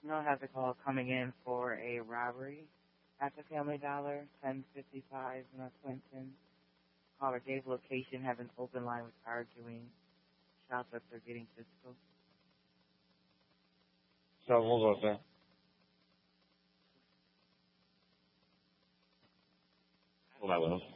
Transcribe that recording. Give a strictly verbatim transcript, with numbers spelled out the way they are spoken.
No, I have a call coming in for a robbery at the Family Dollar, ten fifty-five North Clinton. Caller gave location, have an open line with arguing. Shots up, they're getting physical. So we'll go with that. Well, that will.